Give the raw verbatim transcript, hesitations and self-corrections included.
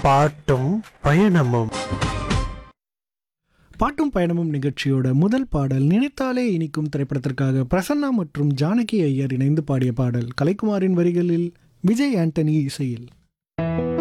பாட்டும் பயணமும். பாட்டும் பயணமும் நிகழ்ச்சியோட முதல் பாடல் நினைத்தாலே இனிக்கும் திரைப்படத்திற்காக பிரசன்னா மற்றும் ஜானகி ஐயர் இணைந்து பாடிய பாடல். கலைக்குமாரின் வரிகளில், விஜய் ஆண்டனி இசையில்.